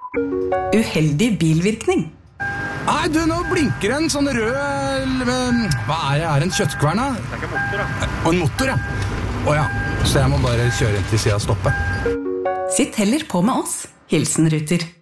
Uheldig bilvirkning. Nei, du, nå blinker en sånn rød... Hva er det? Er det en kjøttkvern, da? Det ikke en motor, da. Og en motor, ja. Åja, så jeg må bare kjøre inn til siden av stoppet. Sitt heller på med oss. Hilsen Ruter.